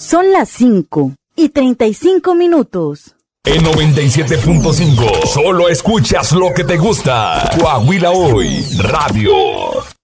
Son las 5:35. En 97.5, solo escuchas lo que te gusta. Coahuila Hoy, Radio.